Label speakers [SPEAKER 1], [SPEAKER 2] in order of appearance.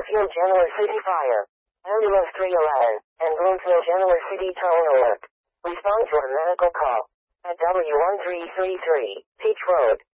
[SPEAKER 1] Bloomfield Genoa City Fire. Ambulance 311 and Bloomfield Genoa City Towing Alert. Respond to a medical call at W1333, Peach Road.